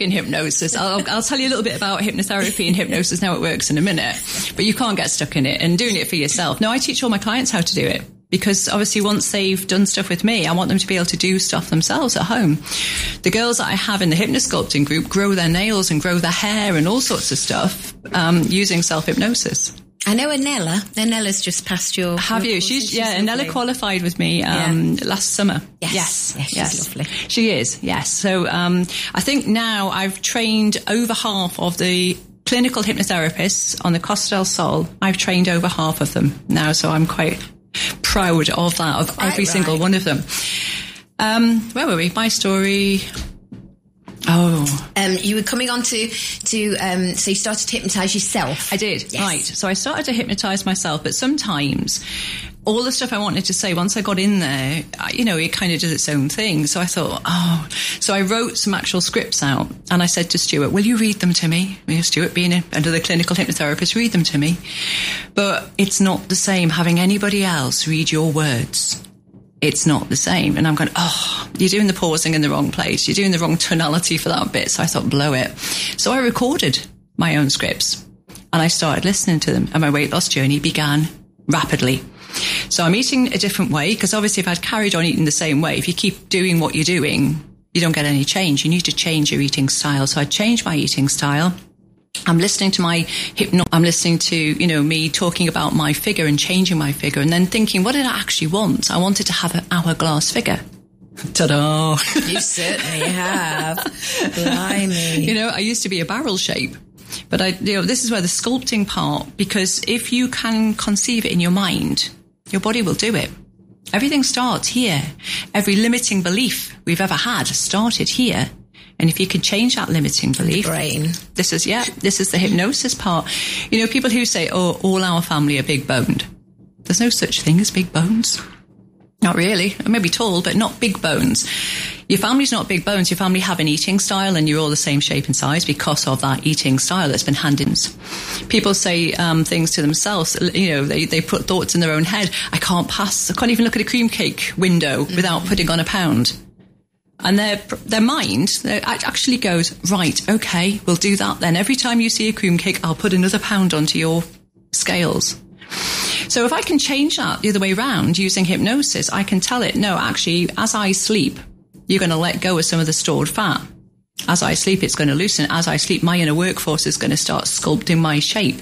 in hypnosis. I'll tell you a little bit about hypnotherapy and hypnosis, how it works in a minute, but you can't get stuck in it and doing it for yourself. No, I teach all my clients how to do it. Because obviously once they've done stuff with me, I want them to be able to do stuff themselves at home. The girls that I have in the hypnosculpting group grow their nails and grow their hair and all sorts of stuff using self-hypnosis. I know Anella's just passed your... Have you? Anella qualified with me last summer. Yes, she's lovely. She is, yes. So I think now I've trained over half of the clinical hypnotherapists on the Costa del Sol. I've trained over half of them now, so I'm quite proud of that, of every single one of them. Where were we? My story. You were coming on to so you started to hypnotise yourself. I did, yes. Right. So I started to hypnotise myself, but sometimes all the stuff I wanted to say, once I got in there, it kind of does its own thing. So I thought, so I wrote some actual scripts out and I said to Stuart, will you read them to me? Stuart being another clinical hypnotherapist, read them to me. But it's not the same having anybody else read your words. It's not the same. And I'm going, you're doing the pausing in the wrong place. You're doing the wrong tonality for that bit. So I thought, blow it. So I recorded my own scripts and I started listening to them and my weight loss journey began rapidly. So I'm eating a different way because obviously if I'd carried on eating the same way, if you keep doing what you're doing, you don't get any change. You need to change your eating style. So I changed my eating style. I'm listening to my I'm listening to, me talking about my figure and changing my figure and then thinking, what did I actually want? I wanted to have an hourglass figure. Ta-da! You certainly have. Blimey. I used to be a barrel shape. But this is where the sculpting part, because if you can conceive it in your mind, your body will do it. Everything starts here. Every limiting belief we've ever had started here. And if you can change that limiting belief, brain. This is the hypnosis part. People who say, all our family are big boned. There's no such thing as big bones. Not really. Maybe tall, but not big bones. Your family's not big bones. Your family have an eating style and you're all the same shape and size because of that eating style that's been handed in. People say things to themselves, they put thoughts in their own head. I can't even look at a cream cake window without putting on a pound. And their mind actually goes, right, okay, we'll do that then. Every time you see a cream cake, I'll put another pound onto your scales. So if I can change that the other way around using hypnosis, I can tell it, no, actually, as I sleep, you're going to let go of some of the stored fat. As I sleep, it's going to loosen. As I sleep, my inner workforce is going to start sculpting my shape.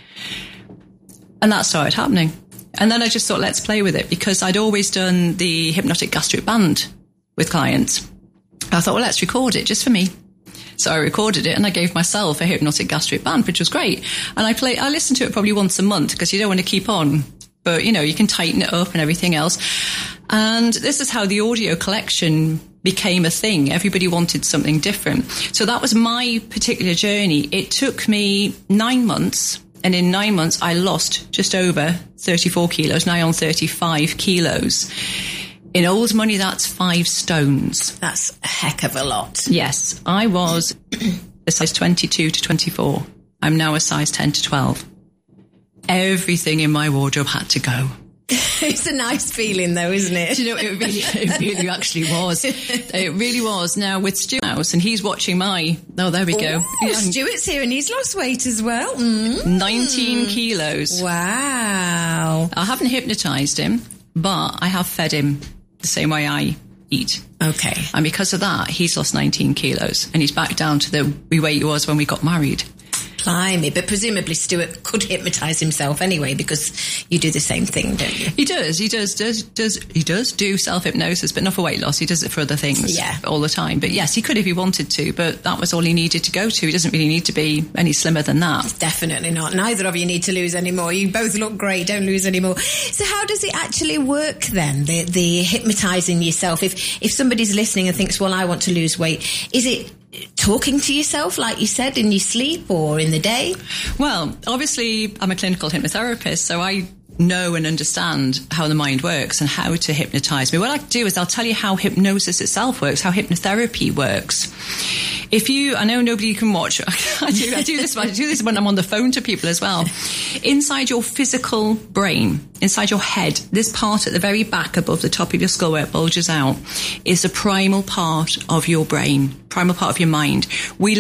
And that started happening. And then I just thought, let's play with it because I'd always done the hypnotic gastric band with clients. I thought, well, let's record it just for me. So I recorded it and I gave myself a hypnotic gastric band, which was great. And I listened to it probably once a month because you don't want to keep on. But, you can tighten it up and everything else. And this is how the audio collection became a thing. Everybody wanted something different. So that was my particular journey. It took me 9 months. And in 9 months, I lost just over 34 kilos, now on 35 kilos. In old money, that's 5 stones. That's a heck of a lot. Yes. I was a size 22 to 24. I'm now a size 10 to 12. Everything in my wardrobe had to go. It's a nice feeling, though, isn't it? It really actually was. It really was. Now, with Stuart House, and he's watching there we go. Stuart's here, and he's lost weight as well. 19 kilos. Wow. I haven't hypnotised him, but I have fed him the same way I eat. Okay. And because of that, he's lost 19 kilos, and he's back down to the weight he was when we got married. Blimey, but presumably Stuart could hypnotise himself anyway because you do the same thing, don't you? He does do self-hypnosis, but not for weight loss. He does it for other things all the time. But yes, he could if he wanted to, but that was all he needed to go to. He doesn't really need to be any slimmer than that. Definitely not. Neither of you need to lose any more. You both look great. Don't lose any more. So how does it actually work then, the hypnotising yourself? If somebody's listening and thinks, well, I want to lose weight, is it talking to yourself, like you said, in your sleep or in the day? Well, obviously, I'm a clinical hypnotherapist, so I know and understand how the mind works and how to hypnotize me, what I do is I'll tell you how hypnosis itself works, how hypnotherapy works. I know nobody can watch. I do this when I'm on the phone to people as well. Inside your physical brain, inside your head, this part at the very back above the top of your skull where it bulges out is the primal part of your brain, primal part of your mind. We